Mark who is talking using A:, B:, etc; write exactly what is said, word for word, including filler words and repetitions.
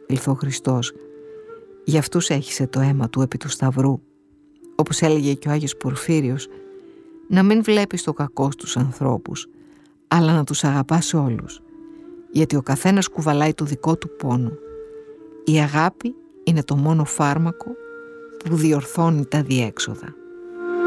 A: ήλθε ο Χριστός. Για αυτούς έχισε το αίμα του επί του Σταυρού. Όπως έλεγε και ο Άγιος Πορφύριος, να μην βλέπεις το κακό στους ανθρώπους, αλλά να τους αγαπάς όλους, γιατί ο καθένας κουβαλάει το δικό του πόνο. Η αγάπη είναι το μόνο φάρμακο που διορθώνει τα διέξοδα.